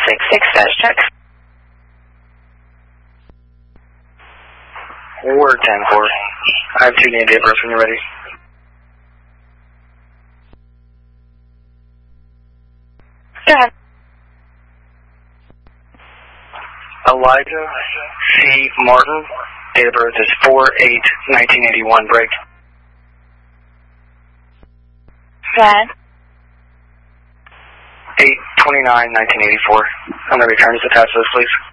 66 status check. Word 10-4. I have 2 named date of birth when you're ready. Go ahead. Elijah C. Martin, date of birth is 4/8/1981, break. Go ahead. 8/29/1984. I'm going to return as attached to this, please.